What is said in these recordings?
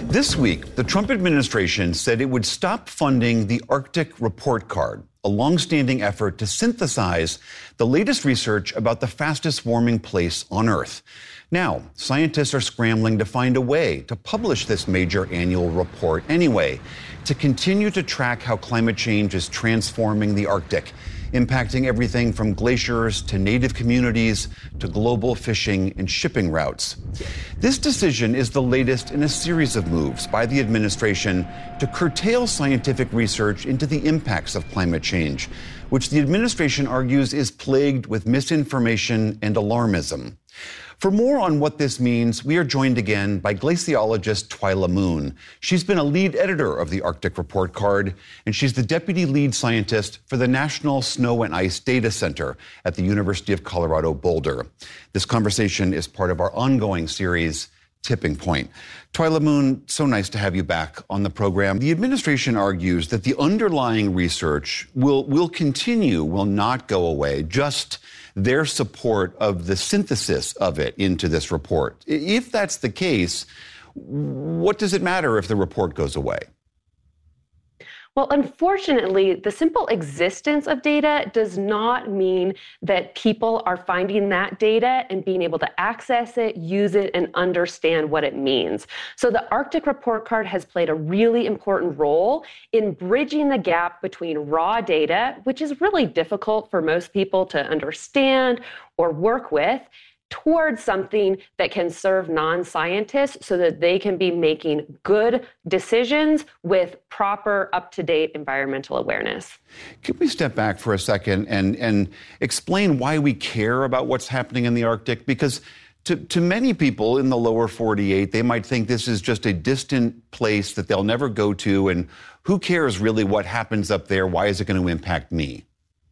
This week, the Trump administration said it would stop funding the Arctic Report Card, a longstanding effort to synthesize the latest research about the fastest warming place on Earth. Now, scientists are scrambling to find a way to publish this major annual report anyway, to continue to track how climate change is transforming the Arctic, impacting everything from glaciers to native communities to global fishing and shipping routes. This decision is the latest in a series of moves by the administration to curtail scientific research into the impacts of climate change, which the administration argues is plagued with misinformation and alarmism. For more on what this means, we are joined again by glaciologist Twyla Moon. She's been a lead editor of the Arctic Report Card, and she's the deputy lead scientist for the National Snow and Ice Data Center at the University of Colorado Boulder. This conversation is part of our ongoing series, Tipping Point. Twyla Moon, so nice to have you back on the program. The administration argues that the underlying research will continue, will not go away, just their support of the synthesis of it into this report. If that's the case, what does it matter if the report goes away? Well, unfortunately, the simple existence of data does not mean that people are finding that data and being able to access it, use it, and understand what it means. So the Arctic Report Card has played a really important role in bridging the gap between raw data, which is really difficult for most people to understand or work with, towards something that can serve non-scientists so that they can be making good decisions with proper, up-to-date environmental awareness. Can we step back for a second and explain why we care about what's happening in the Arctic? Because to many people in the lower 48, they might think this is just a distant place that they'll never go to, and who cares really what happens up there? Why is it going to impact me?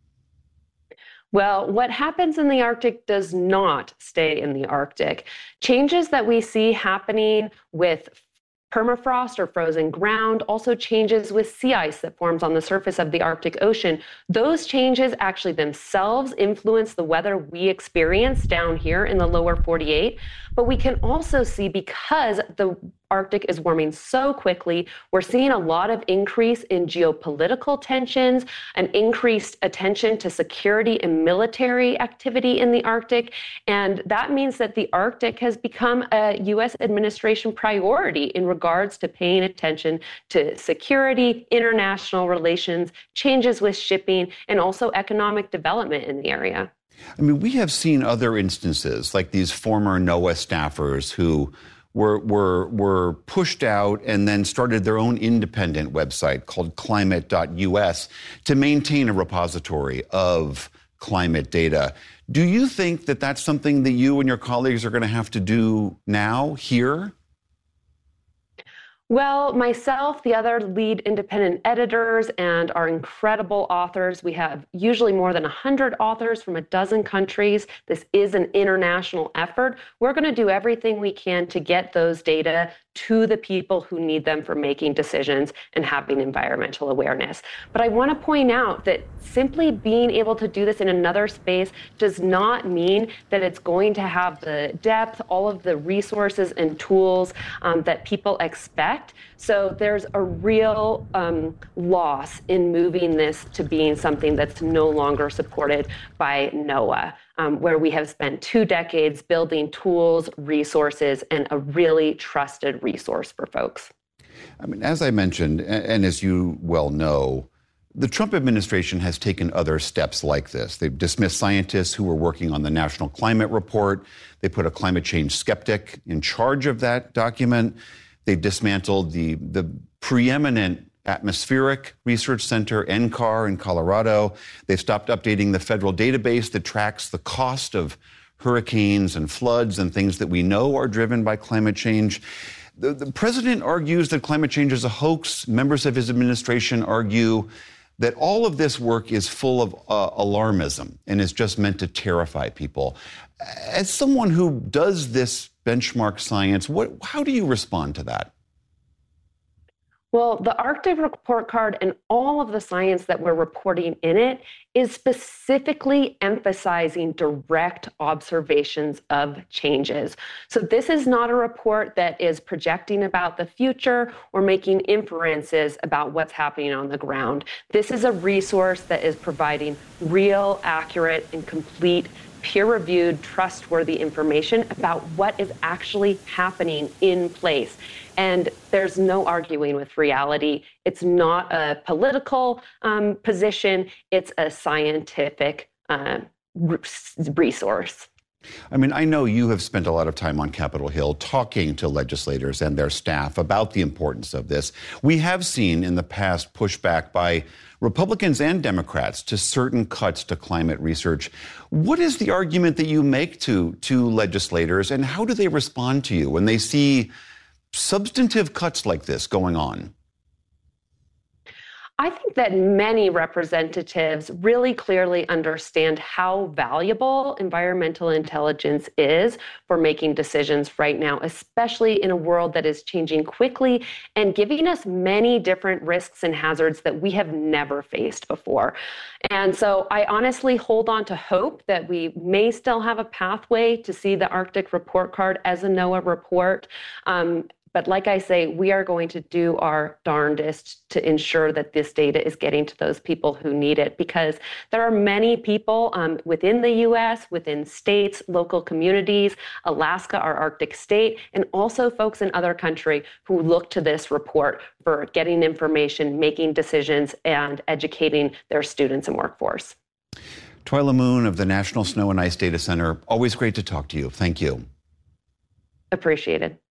Well, what happens in the Arctic does not stay in the Arctic. Changes that we see happening with permafrost or frozen ground, also changes with sea ice that forms on the surface of the Arctic Ocean. Those changes actually themselves influence the weather we experience down here in the lower 48. But we can also see, because the Arctic is warming so quickly, we're seeing a lot of increase in geopolitical tensions, an increased attention to security and military activity in the Arctic. And that means that the Arctic has become a U.S. administration priority in regards to paying attention to security, international relations, changes with shipping, and also economic development in the area. I mean, we have seen other instances, like these former NOAA staffers who were pushed out and then started their own independent website called climate.us to maintain a repository of climate data. Do you think that that's something that you and your colleagues are going to have to do now, here? Well, myself, the other lead independent editors, and our incredible authors, we have usually more than 100 authors from a dozen countries. This is an international effort. We're going to do everything we can to get those data to the people who need them for making decisions and having environmental awareness. But I want to point out that simply being able to do this in another space does not mean that it's going to have the depth, all of the resources and tools that people expect. So there's a real loss in moving this to being something that's no longer supported by NOAA, where we have spent 2 decades building tools, resources, and a really trusted resource for folks. I mean, as I mentioned, and as you well know, the Trump administration has taken other steps like this. They've dismissed scientists who were working on the National Climate Report. They put a climate change skeptic in charge of that document. They've dismantled the preeminent Atmospheric Research Center, NCAR, in Colorado. They've stopped updating the federal database that tracks the cost of hurricanes and floods and things that we know are driven by climate change. The president argues that climate change is a hoax. Members of his administration argue that all of this work is full of alarmism and is just meant to terrify people. As someone who does this benchmark science, how do you respond to that? Well, the Arctic Report Card and all of the science that we're reporting in it is specifically emphasizing direct observations of changes. So, this is not a report that is projecting about the future or making inferences about what's happening on the ground. This is a resource that is providing real, accurate, and complete peer-reviewed, trustworthy information about what is actually happening in place. And there's no arguing with reality. It's not a political position, it's a scientific resource. I mean, I know you have spent a lot of time on Capitol Hill talking to legislators and their staff about the importance of this. We have seen in the past pushback by Republicans and Democrats to certain cuts to climate research. What is the argument that you make to legislators, and how do they respond to you when they see substantive cuts like this going on? I think that many representatives really clearly understand how valuable environmental intelligence is for making decisions right now, especially in a world that is changing quickly and giving us many different risks and hazards that we have never faced before. And so I honestly hold on to hope that we may still have a pathway to see the Arctic Report Card as a NOAA report. But like I say, we are going to do our darndest to ensure that this data is getting to those people who need it, because there are many people within the U.S., within states, local communities, Alaska, our Arctic state, and also folks in other countries who look to this report for getting information, making decisions, and educating their students and workforce. Twyla Moon of the National Snow and Ice Data Center, always great to talk to you. Thank you. Appreciated.